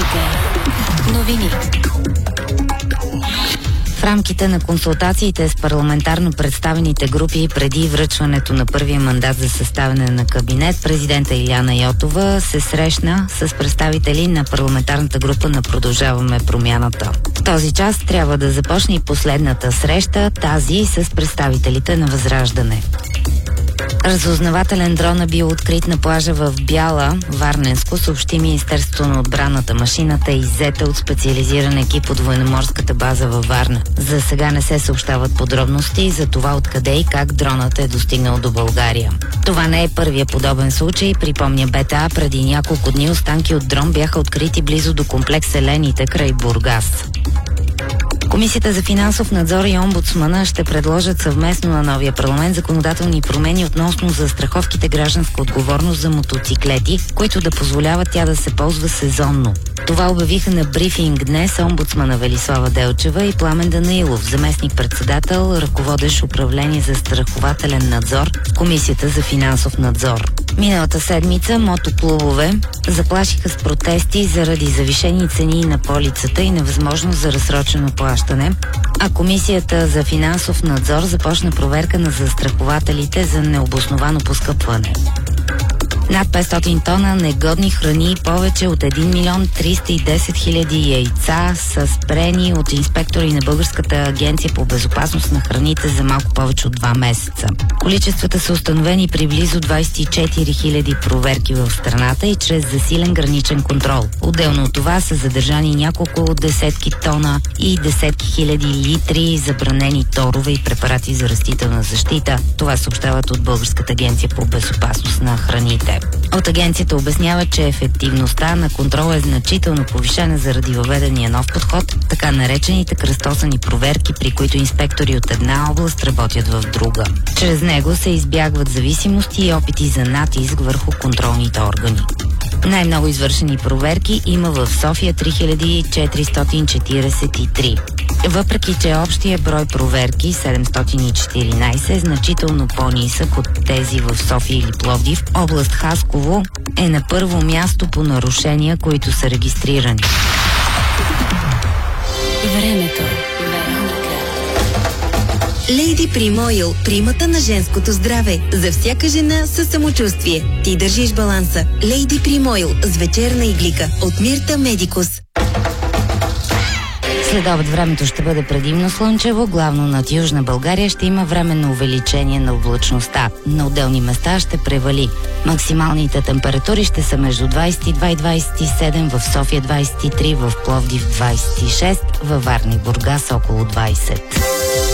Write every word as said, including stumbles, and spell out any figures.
Дарик новини. В рамките на консултациите с парламентарно представените групи преди връчването на първия мандат за съставяне на кабинет, президента Илияна Йотова се срещна с представители на парламентарната група на Продължаваме промяната. В този час трябва да започне и последната среща, тази с представителите на Възраждане. Разузнавателен дрон е бил открит на плажа в Бяла, Варненско, съобщи Министерството на отбраната. Машината е иззета от специализиран екип от военноморската база във Варна. За сега не се съобщават подробности за това откъде и как дронът е достигнал до България. Това не е първия подобен случай, припомня БТА. Преди няколко дни останки от дрон бяха открити близо до комплекс Елените край Бургас. Комисията за финансов надзор и омбудсмана ще предложат съвместно на новия парламент законодателни промени относно застраховките гражданска отговорност за мотоциклети, които да позволяват тя да се ползва сезонно. Това обявиха на брифинг днес омбудсмана Велислава Делчева и Пламен Данаилов, заместник-председател, ръководещ управление за застрахователен надзор в Комисията за финансов надзор. Миналата седмица мотоклубове заплашиха с протести заради завишени цени на полицата и невъзможност за разсрочено плащане, а Комисията за финансов надзор започна проверка на застрахователите за необосновано поскъпване. Над петстотин тона негодни храни и повече от един милион триста и десет хиляди яйца са спрени от инспектори на Българската агенция по безопасност на храните за малко повече от два месеца. Количествата са установени при близо двадесет и четири хиляди проверки в страната и чрез засилен граничен контрол. Отделно от това са задържани няколко десетки тона и десетки хиляди литри забранени торове и препарати за растителна защита. Това съобщават от Българската агенция по безопасност на храните. От агенцията обяснява, че ефективността на контрола е значително повишена заради въведения нов подход, така наречените кръстосани проверки, при които инспектори от една област работят в друга. Чрез него се избягват зависимости и опити за натиск върху контролните органи. Най-много извършени проверки има в София три хиляди четиристотин четиридесет и три. Въпреки че общия брой проверки седемстотин и четиринадесет е значително по-нисък от тези в София или Пловдив, област Хасково е на първо място по нарушения, които са регистрирани. Времето. Лейди Прим Ойл, примата на женското здраве. За всяка жена със самочувствие. Ти държиш баланса. Лейди Прим Ойл с вечерна иглика от Мирта Медикус. След обед времето ще бъде предимно слънчево, главно над Южна България ще има временно увеличение на облачността. На отделни места ще превали. Максималните температури ще са между двадесет и два и двадесет и седем, в София двадесет и три, в Пловдив двадесет и шест, във Варна и Бургас около двадесет.